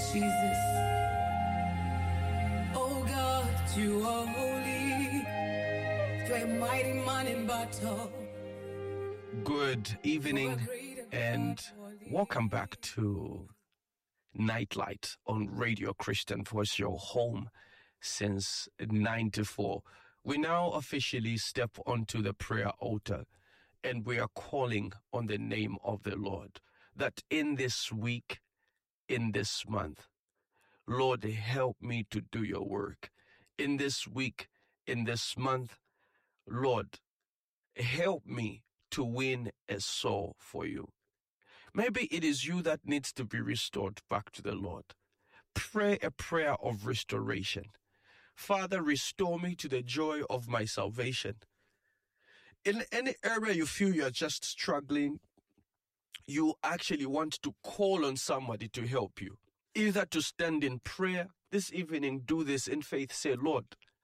Jesus. Oh God, you are holy. You're a mighty man in battle. Good evening and welcome back to Nightlight on Radio Christian Voice, your home since 94. We now officially step onto the prayer altar and we are calling on the name of the Lord, that in this week, in this month, Lord, help me to do your work. In this week, in this month, Lord, help me to win a soul for you. Maybe it is you that needs to be restored back to the Lord. Pray a prayer of restoration. Father, restore me to the joy of my salvation. In any area you feel you're just struggling, you actually want to call on somebody to help you. Either to stand in prayer this evening, do this in faith, say, Lord,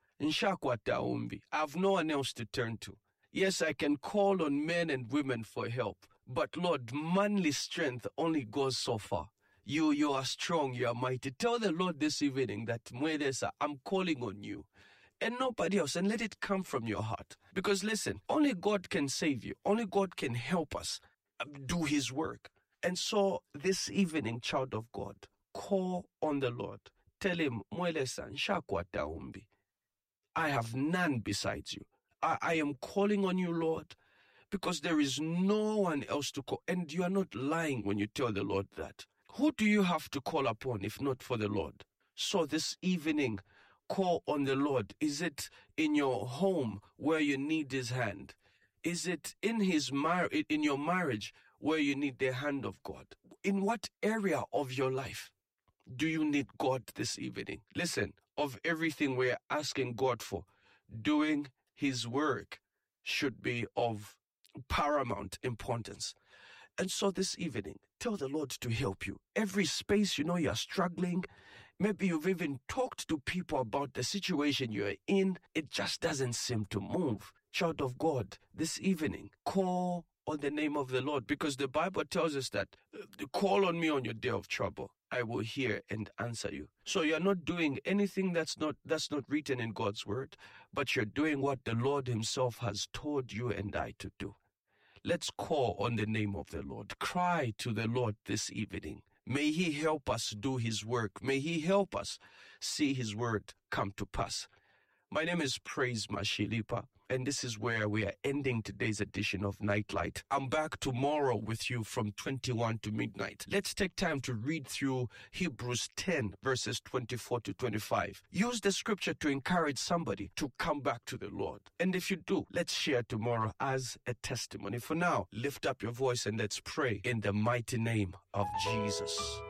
I have no one else to turn to. Yes, I can call on men and women for help, but Lord, manly strength only goes so far. You are strong, you are mighty. Tell the Lord this evening that Mwedesa, I'm calling on you and nobody else, and let it come from your heart. Because listen, only God can save you. Only God can help us do his work. And so this evening, child of God, call on the Lord. Tell him, Mwedesa, nshakwata umbi. I have none besides you. I am calling on you, Lord, because there is no one else to call. And you are not lying when you tell the Lord that. Who do you have to call upon if not for the Lord? So this evening, call on the Lord. Is it in your home where you need his hand? Is it in in your marriage where you need the hand of God? In what area of your life do you need God this evening? Listen, of everything we're asking God for, doing his work should be of paramount importance. And so this evening, tell the Lord to help you. Every space you know you're struggling, maybe you've even talked to people about the situation you're in, it just doesn't seem to move. Child of God, this evening, call on the name of the Lord, because the Bible tells us that call on me on your day of trouble. I will hear and answer you. So you're not doing anything that's not written in God's word, but you're doing what the Lord himself has told you and I to do. Let's call on the name of the Lord. Cry to the Lord this evening. May he help us do his work. May he help us see his word come to pass. My name is Praise Mashilipa, and this is where we are ending today's edition of Nightlight. I'm back tomorrow with you from 21 to midnight. Let's take time to read through Hebrews 10, verses 24 to 25. Use the scripture to encourage somebody to come back to the Lord. And if you do, let's share tomorrow as a testimony. For now, lift up your voice and let's pray in the mighty name of Jesus.